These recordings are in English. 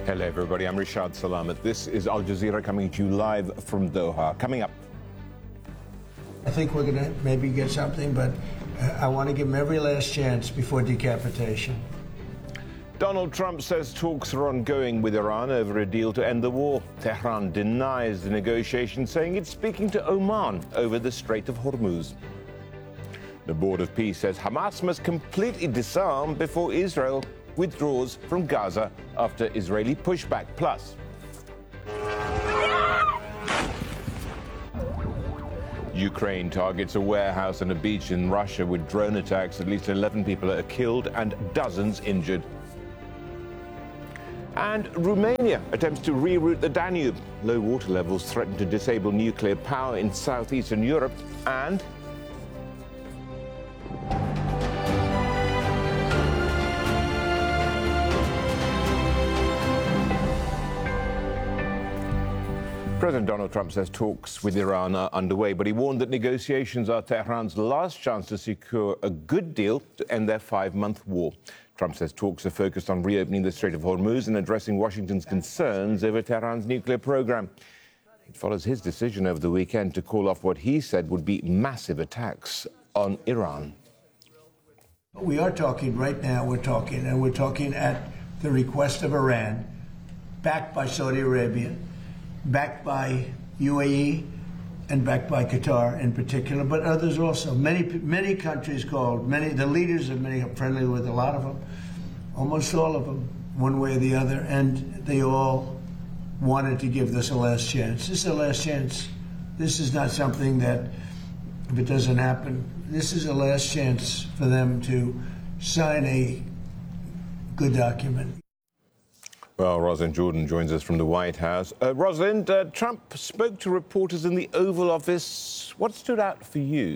Hello, everybody. I'm Rishad Salamat. This is Al Jazeera coming to you live from Doha. Coming up. I think we're going to maybe get something, but I want to give them every last chance before decapitation. Donald Trump says talks are ongoing with Iran over a deal to end the war. Tehran denies the negotiations, saying it's speaking to Oman over the Strait of Hormuz. The Board of Peace says Hamas must completely disarm before Israel withdraws from Gaza after Israeli pushback. Plus, Ukraine targets a warehouse and a beach in Russia with drone attacks. At least 11 people are killed and dozens injured. And Romania attempts to reroute the Danube. Low water levels threaten to disable nuclear power in southeastern Europe. And President Donald Trump says talks with Iran are underway, but he warned that negotiations are Tehran's last chance to secure a good deal to end their 5-month war. Trump says talks are focused on reopening the Strait of Hormuz and addressing Washington's concerns over Tehran's nuclear program. It follows his decision over the weekend to call off what he said would be massive attacks on Iran. We are talking right now, we're talking at the request of Iran, backed by Saudi Arabia, backed by UAE, and backed by Qatar in particular, but others also. Many countries called, the leaders of many are friendly with a lot of them, almost all of them, one way or the other, and they all wanted to give this a last chance. This is a last chance. This is not something that, if it doesn't happen, this is a last chance for them to sign a good document. Well, Rosalind Jordan joins us from the White House. Rosalind, Trump spoke to reporters in the Oval Office. What stood out for you?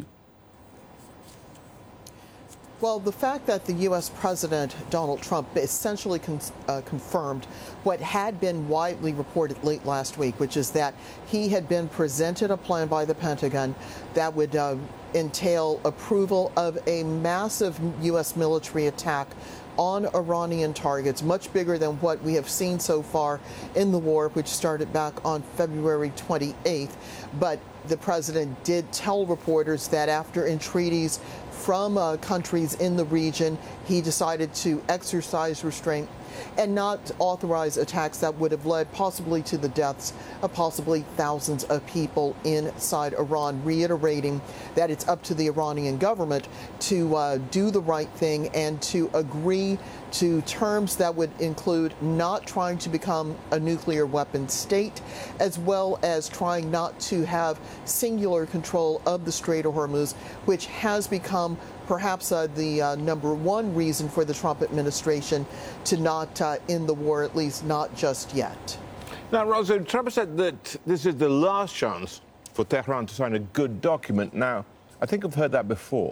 Well, the fact that the U.S. President, Donald Trump, essentially confirmed what had been widely reported late last week, which is that he had been presented a plan by the Pentagon that would entail approval of a massive U.S. military attack on Iranian targets, much bigger than what we have seen so far in the war, which started back on February 28th. But the president did tell reporters that after entreaties from countries in the region, he decided to exercise restraint and not authorize attacks that would have led possibly to the deaths of possibly thousands of people inside Iran, reiterating that it's up to the Iranian government to do the right thing and to agree to terms that would include not trying to become a nuclear weapon state, as well as trying not to have singular control of the Strait of Hormuz, which has become perhaps the number one reason for the Trump administration to not end the war, at least not just yet. Now, Rosa, Trump said that this is the last chance for Tehran to sign a good document. Now, I think I've heard that before.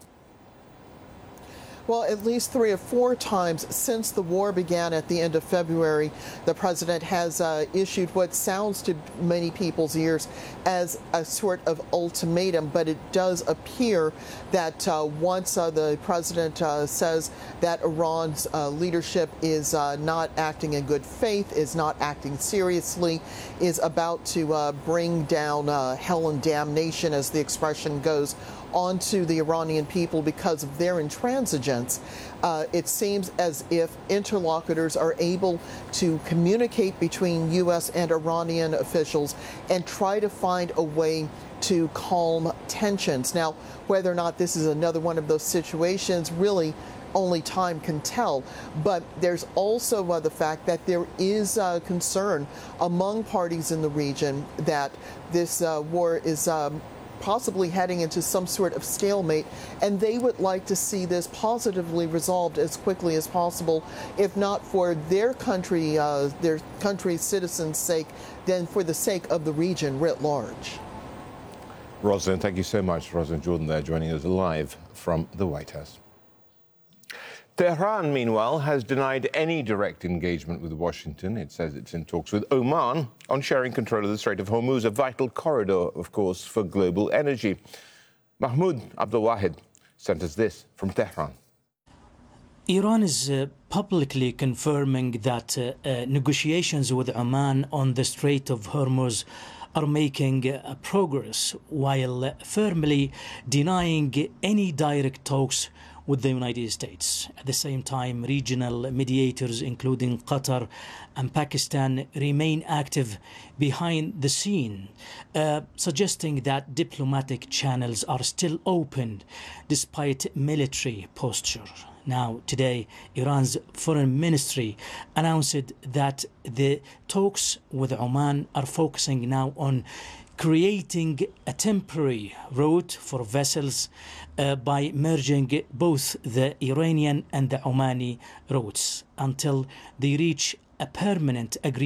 Well, at least 3 or 4 times since the war began at the end of February, the president has issued what sounds to many people's ears as a sort of ultimatum, but it does appear that once the president says that Iran's leadership is not acting in good faith, is not acting seriously, is about to bring down hell and damnation, as the expression goes, onto the Iranian people because of their intransigence, it seems as if interlocutors are able to communicate between U.S. and Iranian officials and try to find a way to calm tensions. Now, whether or not this is another one of those situations, really only time can tell. But there's also the fact that there is concern among parties in the region that this war is possibly heading into some sort of stalemate, and they would like to see this positively resolved as quickly as possible, if not for their country's citizens' sake, then for the sake of the region writ large. Rosalind, thank you so much. Rosalind Jordan there joining us live from the White House. Tehran, meanwhile, has denied any direct engagement with Washington. It says it's in talks with Oman on sharing control of the Strait of Hormuz, a vital corridor, of course, for global energy. Mahmoud Abdulwahid sent us this from Tehran. Iran is publicly confirming that negotiations with Oman on the Strait of Hormuz are making progress, while firmly denying any direct talks with the United States. At the same time, regional mediators, including Qatar and Pakistan, remain active behind the scene, suggesting that diplomatic channels are still open despite military posture. Now, today, Iran's foreign ministry announced that the talks with Oman are focusing now on creating a temporary route for vessels by merging both the Iranian and the Omani routes until they reach a permanent agreement